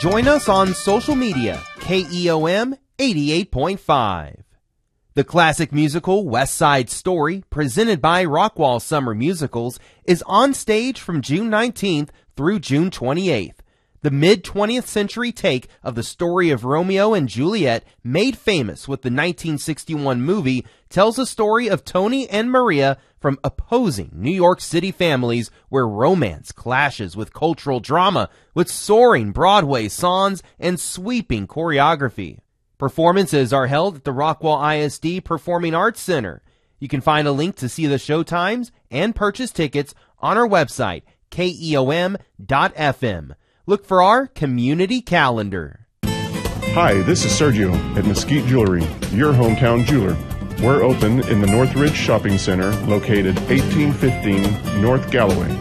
Join us on social media, KEOM 88.5. The classic musical West Side Story, presented by Rockwall Summer Musicals, is on stage from June 19th through June 28th. The mid-20th century take of the story of Romeo and Juliet, made famous with the 1961 movie, tells a story of Tony and Maria from opposing New York City families where romance clashes with cultural drama, with soaring Broadway songs and sweeping choreography. Performances are held at the Rockwall ISD Performing Arts Center. You can find a link to see the show times and purchase tickets on our website, keom.fm. Look for our community calendar. Hi, this is Sergio at Mesquite Jewelry, your hometown jeweler. We're open in the Northridge Shopping Center, located 1815 North Galloway.